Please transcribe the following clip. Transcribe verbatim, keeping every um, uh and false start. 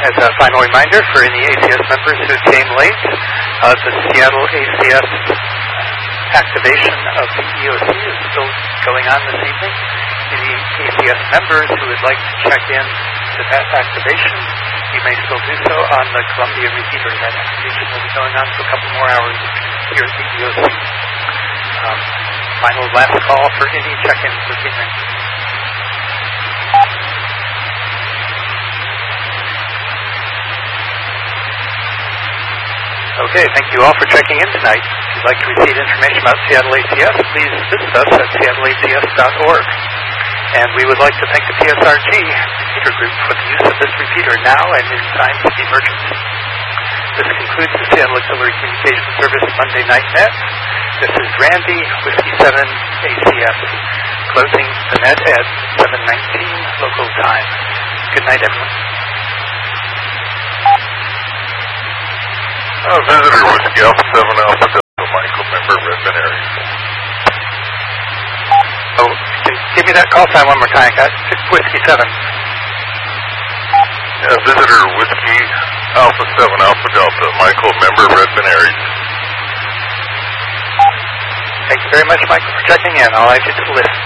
As a final reminder for any A C S members who came late, uh, the Seattle A C S activation of the E O C is still going on this evening. Any A C S members who would like to check in to that activation, you may still do so on the Columbia repeater. That activation will be going on for a couple more hours here at the E O C. Um, final last call for any check-ins this evening. Okay, thank you all for checking in tonight. If you'd like to receive information about Seattle A C S, please visit us at seattle A C S dot org. And we would like to thank the P S R G repeater group for the use of this repeater now and in times of emergency. This concludes the Seattle Auxiliary Communications Service Monday Night Net. This is Randy, Whiskey seven A C S, closing the net at seven nineteen local time. Good night, everyone. Uh, visitor Whiskey Alpha seven Alpha Delta, Michael, member Redmond area. Oh, can you give me that call sign one more time, guys? Whiskey seven. Yeah, visitor Whiskey Alpha seven Alpha Delta, Michael, member Redmond area. Thank you very much, Michael, for checking in. I'll add you to the list.